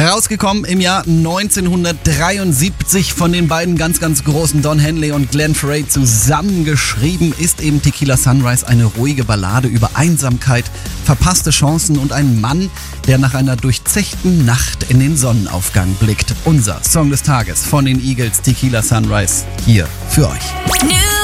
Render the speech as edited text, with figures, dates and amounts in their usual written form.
Rausgekommen im Jahr 1973 von den beiden ganz, ganz großen Don Henley und Glenn Frey zusammengeschrieben, ist eben Tequila Sunrise eine ruhige Ballade über Einsamkeit, verpasste Chancen und einen Mann, der nach einer durchzechten Nacht in den Sonnenaufgang blickt. Unser Song des Tages von den Eagles, Tequila Sunrise, hier für euch.